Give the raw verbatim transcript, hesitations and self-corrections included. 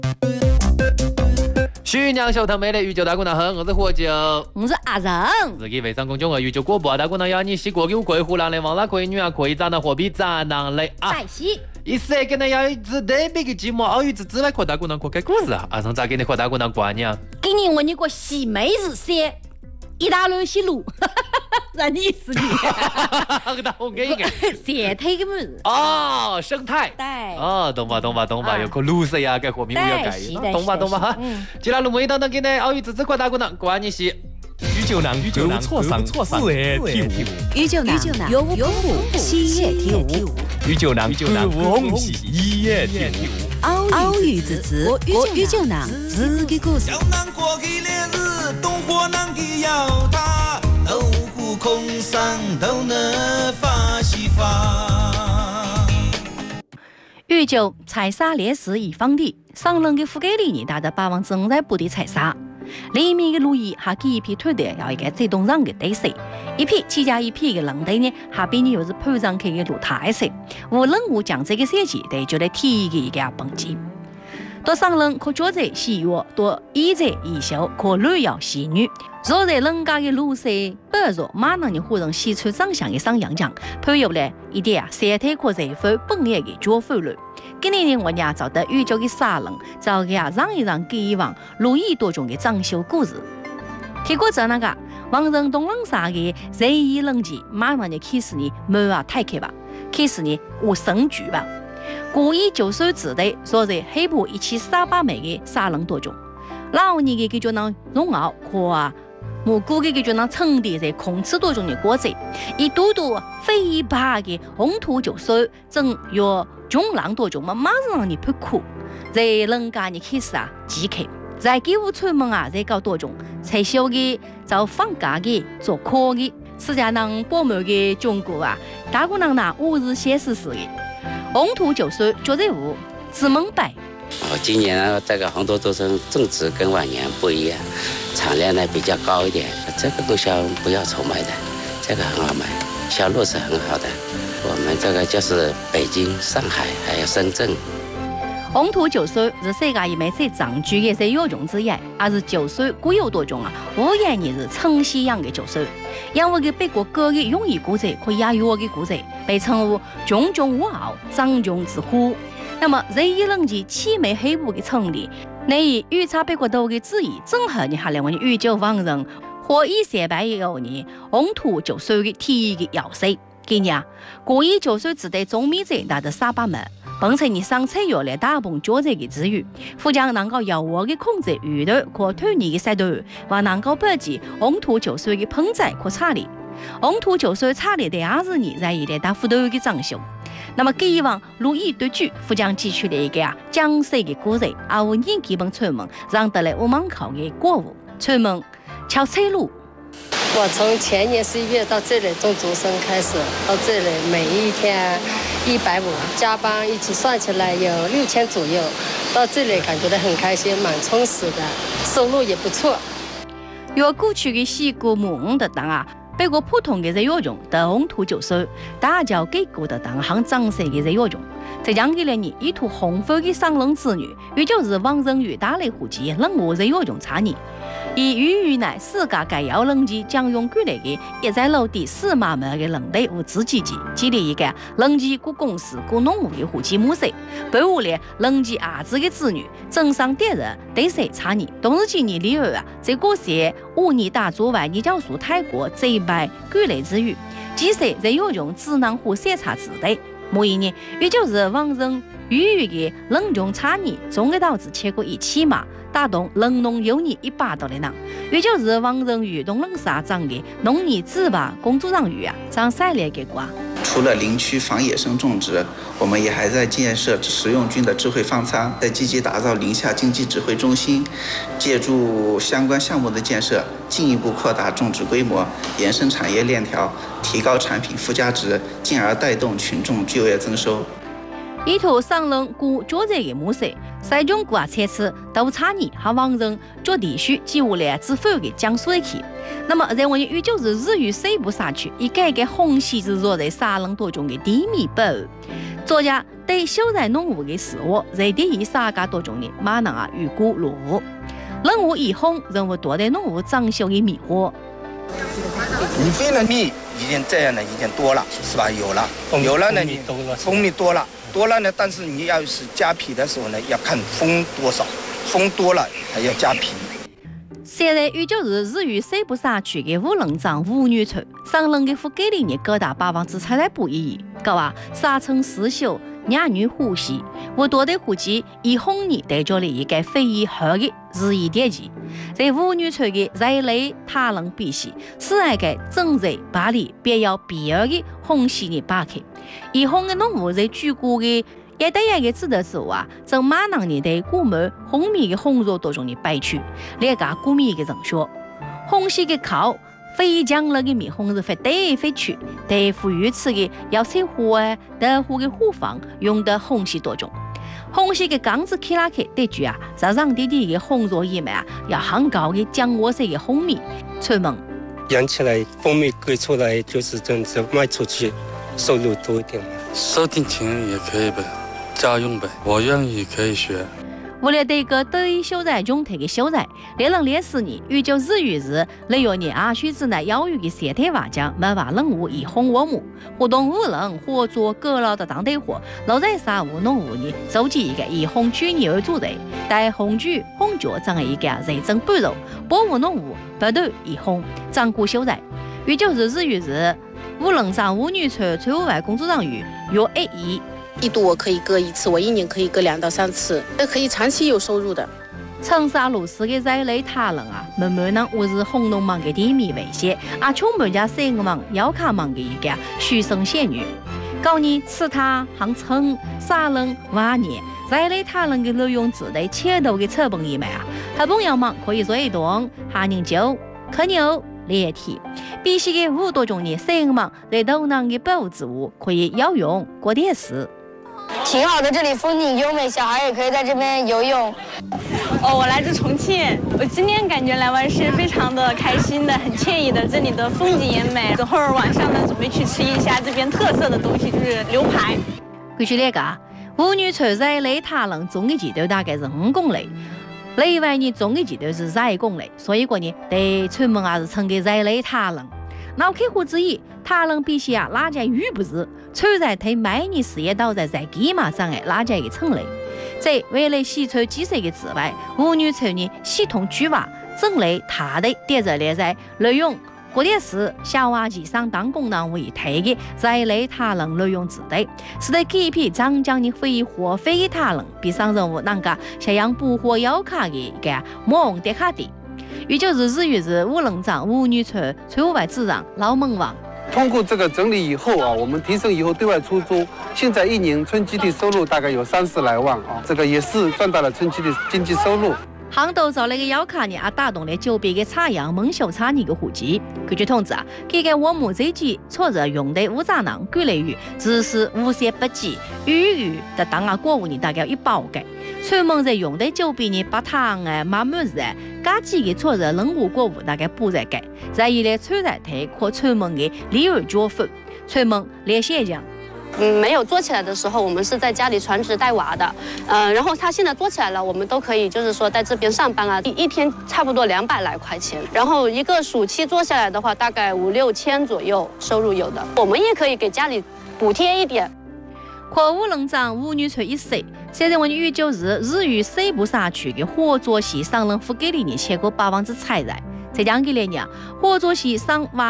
徐娘小堂妹的宇宙大姑娘好，我是火酒， 我是阿仁。 自己微商公众号宇宙广播大姑娘要你洗过给贵湖南的王老可以女啊可以找到货币展览类啊。 在西。 一时跟你要一次特别的节目，奥运之之外扩大姑娘可开故事啊！阿生咋给你扩大姑娘挂呢？ 给你我一个西梅子些，一大路西路，让你死你。 我给你个生态的么子哦，生态。 对。 哦，懂吧懂吧懂吧，有个绿色呀，给和平要改，懂吧懂吧哈。既然路每当当给你奥运之之扩大姑娘挂你西。 宇宙男宇宙男错上错上四月体五， 宇宙男有五五七月体五， 宇宙男宇宙男红喜一月体五， 奥运之子我宇宙男自己故事。 小南过去烈日，东火南的要他，豆腐空上都能发西发。 宇宙采砂烈士一方地，上任的副经理带着百分之五十八的采砂。里面的路易还给一批团队要一个最动上的对手，一批七加一批的人队呢，还比你又是攀上去的路太色。无论我讲这个赛季，对就来体的一个蹦极。到上任可脚在喜悦，到衣在衣袖可乱摇戏女。若在人家的路上不弱，马上就换成西川长相的上洋强，配有了一点啊，三腿可随风本业的脚翻了。今年我俩找到宇宙的沙人，找给啊让一让给以往如意多种的装修故事。听过这那个王人东人啥的人意人机，马上就开始呢没啊太开吧，开始呢我神剧吧。故意九岁之内，所在黑部一千三百枚的沙人多种，老年的给就能荣耀可啊。我估计就能沉淀在空气多种的果子，一朵朵飞爬的红土就收，正有穷浪多种嘛，马上让你不哭，在人家你开始啊饥渴，在给我出门啊，在搞多种，才小的找放假的做课的，世界上饱满的中国啊，大姑娘呢我是写诗诗的，红土就收，就在屋自门白。 哦，今年呢，这个红土周生种植跟往年不一样，产量呢比较高一点。这个都销不要愁卖的，这个很好卖，销路是很好的。我们这个就是北京、上海还有深圳。 红土九岁是世界一枚最长久的最有种之一，也是九岁固有多种啊。我也你是称西洋的九岁，因为个北国各个用语古仔和亚语的古仔，被称为炯炯有傲、张炯之虎。那么，这一轮的七枚黑部的成立，那以预测北国头的旨意，正好你还来问宇宙方人，或以三百一个年红土九岁的体育的要塞。给你啊，过一九岁只对中米者带着三百门，本身你上菜药来大棚脚者的资源，副将能够有我的控制鱼头和推你的赛道，还能够标记红土九岁的盆栽和查理。红土九岁查理的二十年在一代大幅度的装修。那么，以往如意对举，副将寄出了一个啊江西的古人，而我年基本出门，让得来我门口的过物出门敲车路。 我从前年十一月到这里种竹笙开始，到这里每一天一百五，加班一起算起来有六千左右。到这里感觉到很开心，蛮充实的，收入也不错。 有过去的西古木的当啊。北国普通的日药种的红土九收，大叫给过的当行长色的日药种，这样给了你一图红粉的上人子女，也就是王人与大类户籍任何日药种差异。以鱼鱼乃世界该要人机将用过来的一在楼第四码门的人类和自己级，建立一个人机各公司各农户的户籍模式，保护了人机儿子的子女正上敌人对谁差异。同时今年里二啊，这个是五年大作外你教属泰国这一百过来之余，即使日药种只能和筛查之类，每一年也就是王人鱼鱼的人种差异，总给导致超过一千码。打动人农有你一百多的人，也就是王人与东人沙长的农业自拔工作人员啊，长赛列给瓜。 除了林区防野生种植，我们也还在建设食用菌的智慧方舱，在积极打造林下经济指挥中心，借助相关项目的建设，进一步扩大种植规模，延伸产业链条，提高产品附加值，进而带动群众就业增收。 依托上人古作者的模式，西中国啊测试都差异和王人做地区几乎来自否的江水区。那么在我们也就是日语西部山区，一个个红旗之若在沙人多中的低密北， 作家对小寨农户的生活在第一三家多中呢，马上啊预估落户。人物一红，人物多的农户长袖的迷惑。 米粉的米已经这样的已经多了，是吧？有了，有了呢，你蜂蜜多了，多了呢。但是你要是加皮的时候呢，要看蜂多少，蜂多了还要加皮。 现在依旧是日于西部山区的五棱庄五女村，上任的副给力呢高达百分之七十不一，个话沙村四秀廿女呼吸，我多的户籍以红年带着了一个非遗好的日益典籍，在五女村的在内他人必须是那个正在把里便要必要的红线呢打开，以红的农户在居过的。也得一个指的之后啊，从马上呢对古木红米的红肉当中呢掰去，两个古米的人说，红线的靠非将了的米红是非得非去，对富裕吃的要切火啊，得火的火房用的红线多种。红线的缸子开拉开，对住啊，上上滴滴的红肉一枚啊，要很高的姜黄色的红米，出门养起来，蜂蜜割出来就是这样子卖出去，收入多一点嘛。 收点钱也可以呗。家用呗，我愿意可以学。 为了对个对小寨中特的小寨，两人连四年，预计日语日六月年二区之内要有的三台瓦匠没法任务以红我母，活动五人合作各老的当地货，老在沙湖农户呢组织一个以红举年而组队，带红举红脚成为一个财政半肉，保护农户不断以红照顾小寨。预计是日语日五人上五女村财务外工作人员约一亿。 一度我可以割一次，我一年可以割两到三次，这可以长期有收入的。 长沙路市的在内他人啊，慢慢能我是红农忙的地面危险，啊，充满家三个忙要卡忙的一个虚生仙女。高年吃他行称杀人万年，在内他人的利用自带前头的成本一枚啊，他朋友们可以做一顿下年酒、烤牛、连体。必须的五多种的三个忙在头囊的保护植物可以要用过电视。 挺好的，这里风景优美，小孩也可以在这边游泳。 哦，我来自重庆，我今天感觉来玩是非常的开心的，很惬意的，这里的风景也美。等会儿晚上呢，准备去吃一下这边特色的东西，就是牛排。 根据那个五女村在内他人总的地头大概是五公里，内外呢总的地头是十一公里，所以说呢，对村民还是称为在内他人。脑开户之一，他人必须啊，哪家遇不是？村在对每年事业都在在基马上的哪家的城内，在为了洗出积水的之外，五女村呢系统举瓦整理他的点着列在利用过电视小瓦机上当功能为推的在内他人利用自带，使得这批长江的非活非他人比上任务能够像样不活要卡的一个梦的卡的。也就是日语是五棱庄五女村村务外支长老门王。 通过这个整理以后啊，我们提升以后对外出租，现在一年村集体收入大概有三十来万啊，这个也是赚到了村集体经济收入。 杭州造那个要卡呢，也打动了九百个茶阳蒙秀茶呢个户籍。根据通知啊，这个我们这季错着用的五杂囊归类于只是无限不计鱼鱼的当啊国物呢，大概一百个。村民在用的九百呢，把糖啊、马木子啊，加几个错着人物国物大概不在改，在以来村在推扩村民的利润交分，村民连线讲。 嗯，没有做起来的时候，我们是在家里全职带娃的，呃，然后他现在做起来了，我们都可以就是说在这边上班啊，一一天差不多两百来块钱，然后一个暑期做下来的话，大概五六千左右收入有的，我们也可以给家里补贴一点。 可五棱庄五女村一岁，现在我们预计是日与西部山区的合作系上任副给力呢，超过百分之七十。在讲给来讲，合作系上瓦